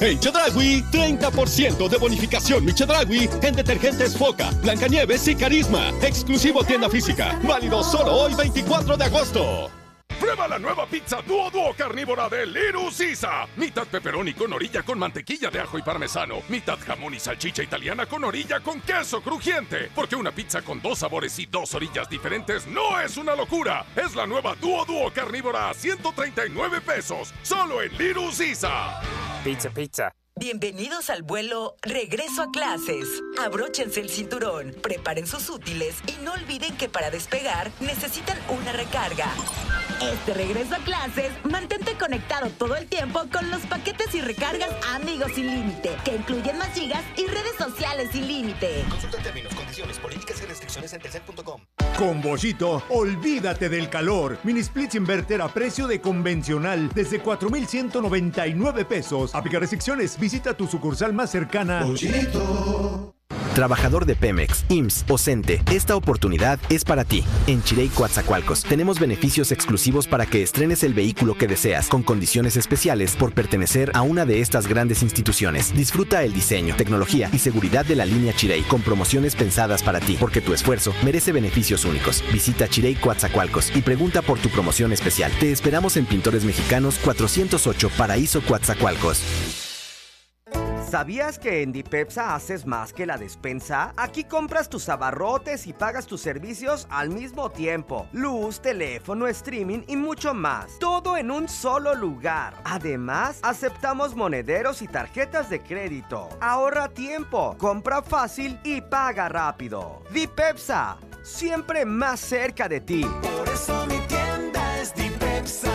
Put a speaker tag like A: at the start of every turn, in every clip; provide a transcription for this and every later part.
A: En Chedraui, 30% de bonificación Mi Chedraui en detergentes Foca, Blancanieves y Carisma. Exclusivo tienda física. Válido solo hoy, 24 de agosto.
B: Prueba la nueva pizza Duo carnívora de Little Caesar. Mitad pepperoni con orilla con mantequilla de ajo y parmesano. Mitad jamón y salchicha italiana con orilla con queso crujiente. Porque una pizza con 2 sabores y 2 orillas diferentes no es una locura. Es la nueva Duo carnívora a 139 pesos. Solo en Little Caesar.
C: Pizza.
D: Bienvenidos al vuelo Regreso a Clases. Abróchense el cinturón, preparen sus útiles y no olviden que para despegar necesitan una recarga. Este regreso a clases, mantente conectado todo el tiempo con los paquetes y recargas Amigos sin límite, que incluyen más gigas y redes sociales sin límite.
E: Consulta términos, condiciones, políticas y restricciones en telcel.com.
F: Con Bollito, olvídate del calor. Mini splits inverter a precio de convencional desde 4,199 pesos. Aplica restricciones. Visita tu sucursal más cercana.
G: Bollito. Trabajador de Pemex, IMSS o CENTE, esta oportunidad es para ti. En Chirey Coatzacoalcos tenemos beneficios exclusivos para que estrenes el vehículo que deseas, con condiciones especiales por pertenecer a una de estas grandes instituciones. Disfruta el diseño, tecnología y seguridad de la línea Chirey, con promociones pensadas para ti, porque tu esfuerzo merece beneficios únicos. Visita Chirey Coatzacoalcos y pregunta por tu promoción especial. Te esperamos en Pintores Mexicanos 408, Paraíso Coatzacoalcos.
H: ¿Sabías que en Dipepsa haces más que la despensa? Aquí compras tus abarrotes y pagas tus servicios al mismo tiempo. Luz, teléfono, streaming y mucho más. Todo en un solo lugar. Además, aceptamos monederos y tarjetas de crédito. Ahorra tiempo, compra fácil y paga rápido. Dipepsa, siempre más cerca de ti.
I: Por eso mi tienda es Dipepsa.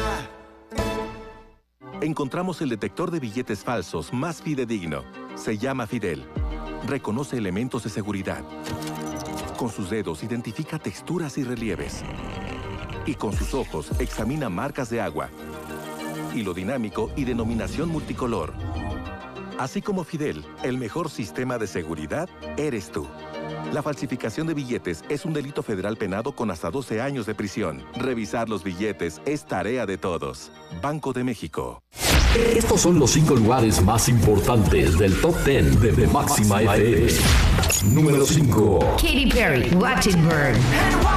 J: Encontramos el detector de billetes falsos más fidedigno. Se llama Fidel. Reconoce elementos de seguridad. Con sus dedos identifica texturas y relieves. Y con sus ojos examina marcas de agua, hilo dinámico y denominación multicolor. Así como Fidel, el mejor sistema de seguridad eres tú. La falsificación de billetes es un delito federal penado con hasta 12 años de prisión. Revisar los billetes es tarea de todos. Banco de México.
K: Estos son los 5 lugares más importantes del Top 10 de Máxima FM. Número 5.
L: Katy Perry, Watch It Burn.